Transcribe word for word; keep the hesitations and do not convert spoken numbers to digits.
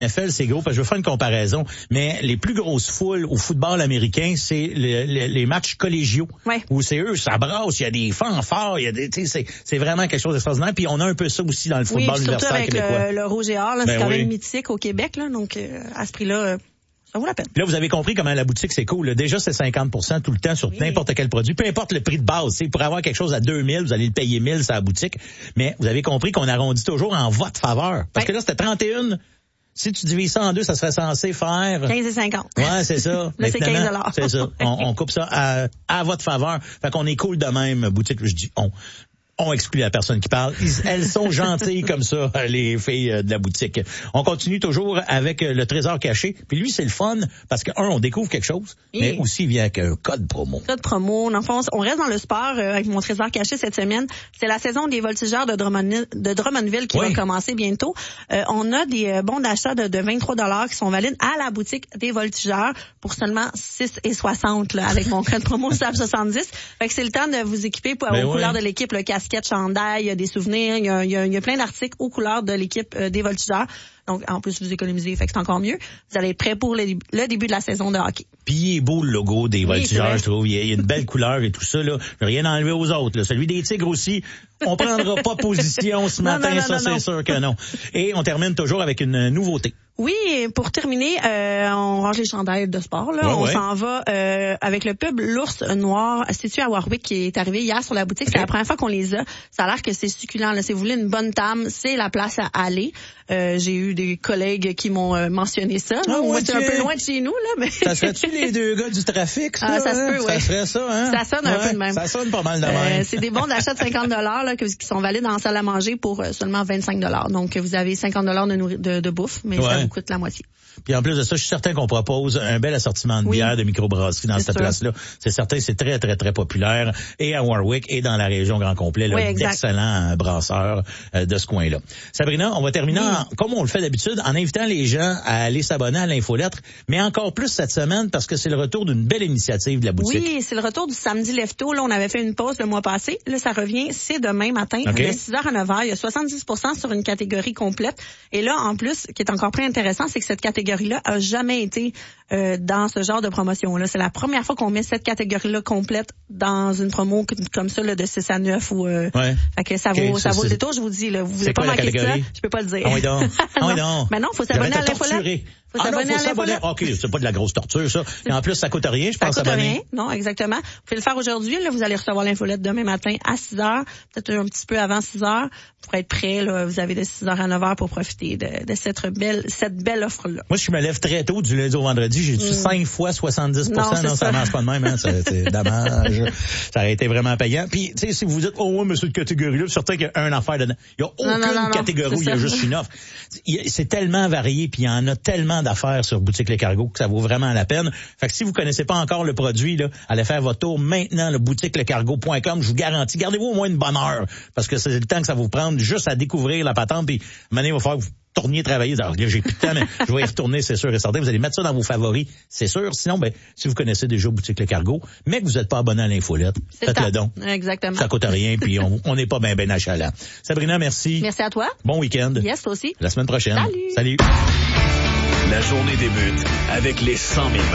N F L, c'est gros, parce que je veux faire une comparaison, mais les plus grosses foules au football américain, c'est le, le, les matchs collégiaux, ouais. où c'est eux, ça brasse, il y a des fanfares, il y a des, tu sais, c'est, c'est vraiment quelque chose d'extraordinaire. Puis on a un peu ça aussi dans le football oui, universitaire avec québécois. Le, le rouge et or, là, ben c'est quand oui. même mythique au Québec, là, donc euh, à ce prix-là, euh, ça vaut la peine. Puis là, vous avez compris comment la boutique, c'est cool. Là. Déjà, c'est cinquante pour cent tout le temps sur oui. n'importe quel produit, peu importe le prix de base. T'sais, pour avoir quelque chose à deux mille, vous allez le payer mille sur la boutique. Mais vous avez compris qu'on arrondit toujours en votre faveur. Parce ouais. que là, c'était trente et un. Si tu divises ça en deux, ça serait censé faire... quinze et cinquante. Ouais, c'est ça. Là, c'est quinze dollars. C'est ça. On, on coupe ça à, à votre faveur. Fait qu'on est cool de même, boutique. Je dis on. On exclut la personne qui parle. Elles sont gentilles comme ça, les filles de la boutique. On continue toujours avec le trésor caché. Puis lui, c'est le fun parce que, un, on découvre quelque chose, oui. mais aussi il vient avec un code promo. Code promo. Dans le fond, on reste dans le sport euh, avec mon trésor caché cette semaine. C'est la saison des voltigeurs de, Drummond, de Drummondville qui oui. va commencer bientôt. Euh, on a des euh, bons d'achat de, de vingt-trois dollars qui sont valides à la boutique des voltigeurs pour seulement six et soixante là, avec mon code promo S A P soixante-dix. Fait que c'est le temps de vous équiper pour, ben aux oui. couleurs de l'équipe, le casquette, chandail, il y a des souvenirs, il y a, il y a, il y a plein d'articles aux couleurs de l'équipe euh, des voltigeurs. Donc, en plus, vous économisez, fait que c'est encore mieux. Vous allez être prêts pour le, le début de la saison de hockey. Puis il est beau le logo des voltigeurs, oui, je trouve. Il y, a, il y a une belle couleur et tout ça, là. Je n'ai rien enlevé aux autres, là. Celui des tigres aussi. On prendra pas position ce matin, non, non, non, ça, non, c'est non. sûr que non. Et on termine toujours avec une nouveauté. Oui, pour terminer, euh, on range les chandails de sport. Là. Ouais, on ouais. s'en va euh, avec le pub L'Ours Noir situé à Warwick qui est arrivé hier sur la boutique. Okay. C'est la première fois qu'on les a. Ça a l'air que c'est succulent. Là. Si vous voulez une bonne table, c'est la place à aller. Euh, j'ai eu des collègues qui m'ont euh, mentionné ça. Ah, Moi, ouais, c'est un peu loin de chez nous. là. Mais ça serait-tu les deux gars du trafic, ça? Ah, ça se peut, hein? oui. Ça serait ça, hein? Ça sonne un ouais, peu de même. Ça sonne pas mal de même. Euh, c'est des bons d'achat de cinquante dollars là, qui sont valides en salle à manger pour euh, seulement vingt-cinq dollars. Donc, vous avez cinquante dollars de, nourri- de, de bouffe, mais ouais. ça vous coûte la moitié. Puis en plus de ça, je suis certain qu'on propose un bel assortiment de oui. bières, de microbrasseries dans c'est cette sûr. place-là. C'est certain, c'est très, très, très populaire. Et à Warwick et dans la région grand complet, là, oui, d'excellents brasseurs euh, de ce coin-là. Sabrina, on va terminer, oui. en, comme on le fait d'habitude, en invitant les gens à aller s'abonner à l'Infolettre, mais encore plus cette semaine parce que c'est le retour d'une belle initiative de la boutique. Oui, c'est le retour du samedi lève-tôt. Là, on avait fait une pause le mois passé. Là, ça revient, c'est demain matin, okay. de six heures à neuf heures. Il y a soixante-dix pour cent sur une catégorie complète. Et là, en plus, ce qui est encore plus intéressant, c'est que cette catégorie-là a jamais été euh, dans ce genre de promotion-là. C'est la première fois qu'on met cette catégorie-là complète dans une promo comme ça, là, de six à neuf. Ou, euh, ouais. Fait que ça okay, vaut, ça ça, vaut le détour, je vous dis. Là, vous voulez pas manquer ça, je peux pas le dire. Ah oui donc. Ah oui donc. Mais non, faut s'abonner à l'Infolettre. Faut ah s'abonner non, faut à s'abonner. OK, c'est pas de la grosse torture, ça. Et en plus, ça coûte rien, je pense. Ça coûte abonner. rien, non, exactement. Vous pouvez le faire aujourd'hui. Là, vous allez recevoir l'infolette demain matin à six heures, peut-être un petit peu avant six heures, pour être prêt. Là, vous avez de six heures à neuf heures pour profiter de, de cette belle, cette belle offre-là. Moi, je me lève très tôt du lundi au vendredi. J'ai dû cinq mm. fois soixante-dix pour cent. Non, non ça, ça marche pas de même. Hein. C'est, c'est dommage. Ça aurait été vraiment payant. Puis, tu sais, si vous dites, oh, ouais, mais cette catégorie-là, c'est certain qu'il y a un affaire dedans. Il y a aucune non, non, non, catégorie où il y a juste une offre. C'est tellement varié, puis il y en a tellement d'affaires sur Boutique Les Cargos que ça vaut vraiment la peine. Fait que si vous connaissez pas encore le produit, là, allez faire votre tour maintenant, le boutique le cargo point com. Je vous garantis, gardez-vous au moins une bonne heure, parce que c'est le temps que ça va vous prendre juste à découvrir la patente, puis maintenant, il va falloir que vous tourniez travailler. Alors, là, j'ai plus de temps, mais je vais y retourner, c'est sûr et certain. Vous allez mettre ça dans vos favoris, c'est sûr. Sinon, ben, si vous connaissez déjà Boutique Le Cargo, mais que vous n'êtes pas abonné à l'Infolette, faites-le donc. Exactement. Ça coûte rien, puis on n'est pas bien ben achalant. Sabrina, merci. Merci à toi. Bon week-end. Yes, toi aussi. La semaine prochaine. Salut. Salut. La journée débute avec les cent mille